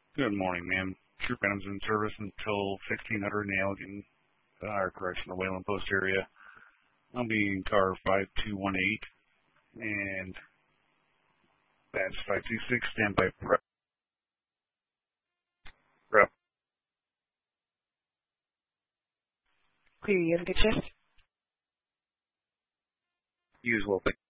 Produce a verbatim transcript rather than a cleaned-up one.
Good morning, ma'am. Troop Adams in service until sixteen hundred in the Allegan, uh, or correction, the Wayland Post area. I'll be in car five two one eight, and that's five two six, standby prep. Prep. Clear, you have a good shift? You as well.